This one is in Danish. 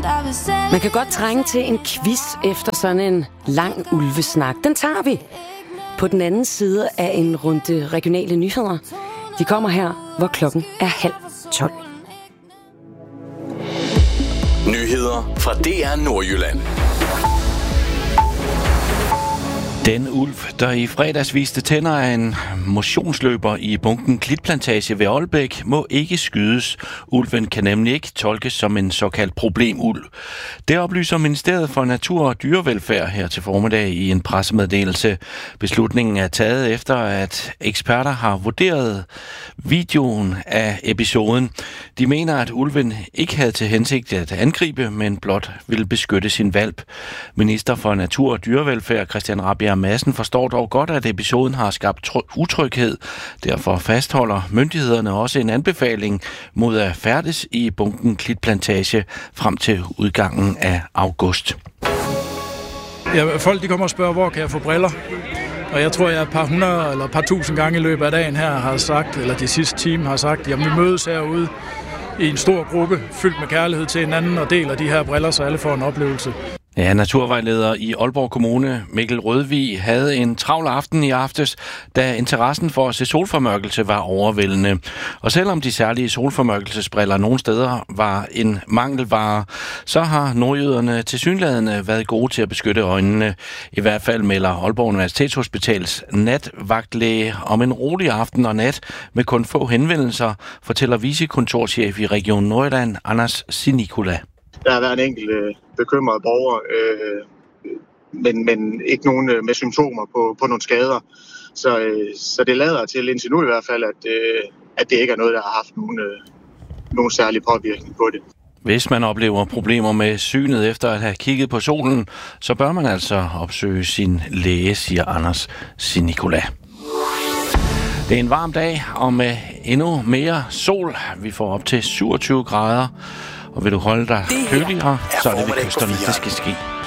Man kan godt trænge til en quiz efter sådan en lang ulvesnak. Den tager vi på den anden side af en runde regionale nyheder. De kommer her, hvor klokken er 11:30. Nyheder fra DR Nordjylland. Den ulv, der i fredags viste tænder af en motionsløber i bunken Klitplantage ved Aalbæk, må ikke skydes. Ulven kan nemlig ikke tolkes som en såkaldt problemulv. Det oplyser Ministeriet for Natur og Dyrevelfærd her til formiddag i en pressemeddelelse. Beslutningen er taget efter, at eksperter har vurderet videoen af episoden. De mener, at ulven ikke havde til hensigt at angribe, men blot ville beskytte sin hvalp. Minister for Natur og Dyrevelfærd, Christian Rabjerg Madsen, forstår dog godt, at episoden har skabt utryghed. Derfor fastholder myndighederne også en anbefaling mod at færdes i bunken Klitplantage frem til udgangen af august. Ja, folk de kommer og spørger, hvor kan jeg få briller? Og jeg tror, jeg et par hundrede eller et par tusind gange i løbet af dagen her har sagt, eller de sidste time har sagt, jamen vi mødes herude i en stor gruppe, fyldt med kærlighed til hinanden og deler de her briller, så alle får en oplevelse. Ja, naturvejleder i Aalborg Kommune, Mikkel Rødvig, havde en travl aften i aftes, da interessen for at se solformørkelse var overvældende. Og selvom de særlige solformørkelsesbriller nogle steder var en mangelvare, så har nordjyderne tilsyneladende været gode til at beskytte øjnene. I hvert fald melder Aalborg Universitetshospitals natvagtlæge om en rolig aften og nat med kun få henvendelser, fortæller vicekontorchef i Region Nordjylland, Anders Sinikula. Der har været en enkelt bekymret borger, men ikke nogen med symptomer på nogle skader. Så det lader til indtil nu i hvert fald, at det ikke er noget, der har haft nogen særlig påvirkning på det. Hvis man oplever problemer med synet efter at have kigget på solen, så bør man altså opsøge sin læge, siger Anders Sinikula. Det er en varm dag, og med endnu mere sol. Vi får op til 27 grader. Og vil du holde dig køligere, så er det ved kysterne, det skal ske.